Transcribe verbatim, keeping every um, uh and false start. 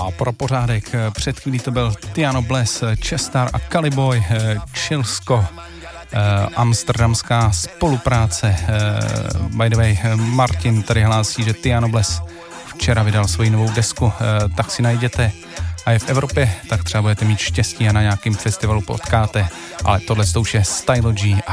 A pro pořádek, před chvílí to byl Tiano Bless, Chestar a Caliboy, Chilsko, amsterdamská spolupráce. By the way, Martin tady hlásí, že Tiano Bless včera vydal svoji novou desku, tak si najděte. A je v Evropě, tak třeba budete mít štěstí a na nějakým festivalu potkáte. Ale tohle to už je Stylo G